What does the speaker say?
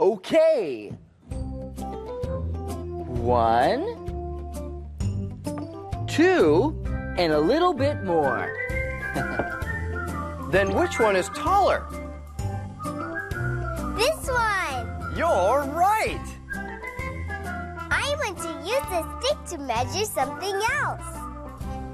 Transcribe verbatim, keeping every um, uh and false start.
Okay. One, two, and a little bit more. Then which one is taller? This one! You're right! I want to use the stick to measure something else.